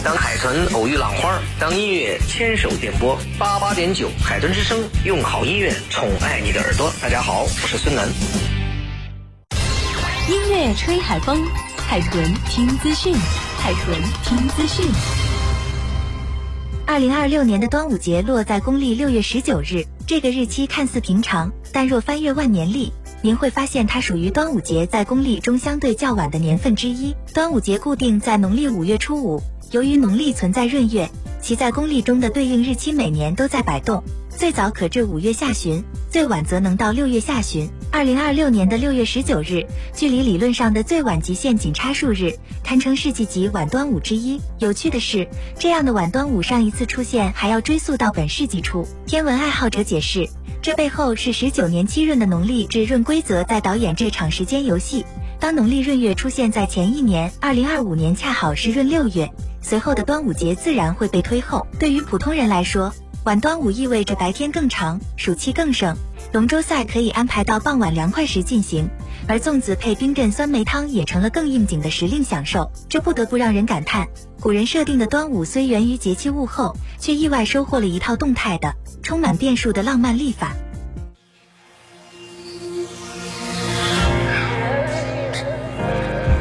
当海豚偶遇浪花，当音乐牵手电波88.9海豚之声，用好音乐宠爱你的耳朵。大家好，我是孙楠。 音乐吹海风，海豚听资讯，海豚听资讯。 2026年的端午节落在公历6月19日，这个日期看似平常，但若翻阅万年历，您会发现它属于端午节在公历中相对较晚的年份之一。端午节固定在农历5月初5，由于农历存在闰月，其在公历中的对应日期每年都在摆动，最早可至5月下旬，最晚则能到6月下旬。2026年的6月19日，距离理论上的最晚极限仅差数日，堪称世纪级晚端午之一。有趣的是，这样的晚端午上一次出现还要追溯到本世纪初。天文爱好者解释，这背后是19年7闰的农历至闰规则在导演这场时间游戏。当农历闰月出现在前一年2025年恰好是闰6月，随后的端午节自然会被推后。对于普通人来说，晚端午意味着白天更长，暑气更盛，龙舟赛可以安排到傍晚凉快时进行，而粽子配冰镇酸梅汤也成了更应景的时令享受。这不得不让人感叹，古人设定的端午虽源于节气物候，却意外收获了一套动态的、充满变数的浪漫历法。